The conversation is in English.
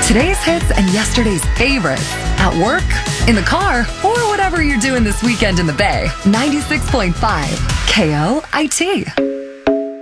Today's hits and yesterday's favorites. At work, in the car, or whatever you're doing this weekend in the Bay. 96.5 KOIT.